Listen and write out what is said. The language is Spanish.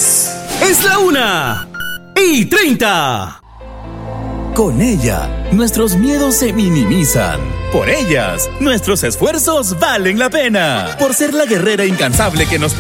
10. Es la 1:30. Con ella, nuestros miedos se minimizan. Por ellas, nuestros esfuerzos valen la pena. Por ser la guerrera incansable que nos